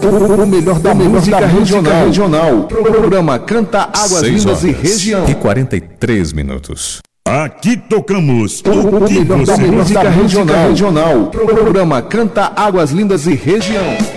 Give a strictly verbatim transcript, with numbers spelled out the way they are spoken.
O melhor da música regional. regional. Programa Canta Águas Lindas e Região. E quarenta e três minutos. Aqui tocamos o, o que melhor da música regional. regional. Programa Canta Águas Lindas e Região.